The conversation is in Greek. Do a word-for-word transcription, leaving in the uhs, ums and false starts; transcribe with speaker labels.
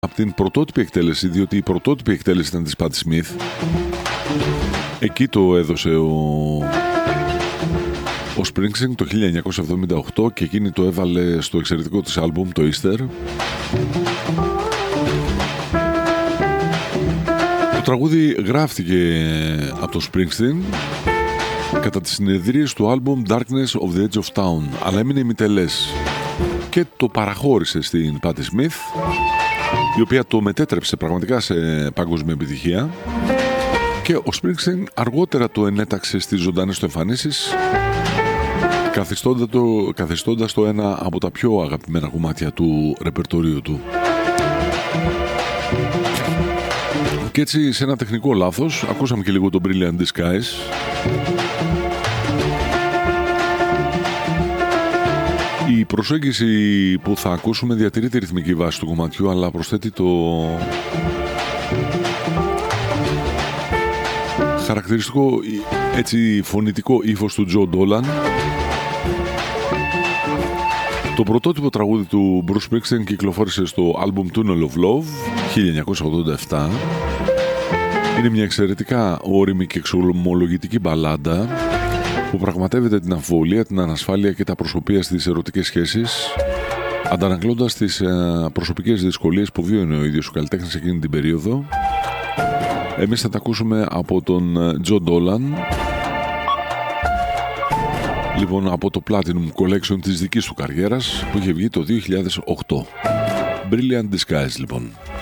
Speaker 1: από την πρωτότυπη εκτέλεση, διότι η πρωτότυπη εκτέλεση ήταν της Patti Smith. Εκεί το έδωσε ο, ο Springsteen το χίλια εννιακόσια εβδομήντα οκτώ και εκείνη το έβαλε στο εξαιρετικό της άλμπουμ, το Easter. Το τραγούδι γράφτηκε από το Springsteen κατά τις συνεδρίες του άλμπουμ Darkness of the Edge of Town, αλλά έμεινε ημιτελές και το παραχώρησε στην Patti Smith, η οποία το μετέτρεψε πραγματικά σε παγκόσμια επιτυχία, και ο Springsteen αργότερα το ενέταξε στις ζωντανές του εμφανίσεις, καθιστώντας το, καθιστώντας το ένα από τα πιο αγαπημένα κομμάτια του ρεπερτορίου του. Και έτσι, σε ένα τεχνικό λάθος, ακούσαμε και λίγο το Brilliant Disguise. Η προσέγγιση που θα ακούσουμε διατηρεί τη ρυθμική βάση του κομματιού, αλλά προσθέτει το χαρακτηριστικό, έτσι, φωνητικό ύφος του Joe Dolan. Το πρωτότυπο τραγούδι του Bruce Springsteen κυκλοφόρησε στο άλμπουμ Tunnel of Love χίλια εννιακόσια ογδόντα επτά. Είναι μια εξαιρετικά όριμη και εξομολογητική μπαλάντα που πραγματεύεται την αμφιβολία, την ανασφάλεια και τα προσωπία στις ερωτικές σχέσεις, αντανακλώντας τις προσωπικές δυσκολίες που βίωνε ο ίδιος ο καλλιτέχνης εκείνη την περίοδο. Εμείς θα τα ακούσουμε από τον Joe Dolan, λοιπόν, από το Platinum Collection της δικής του καριέρας που είχε βγει το δύο χιλιάδες οκτώ. Brilliant Disguise, λοιπόν.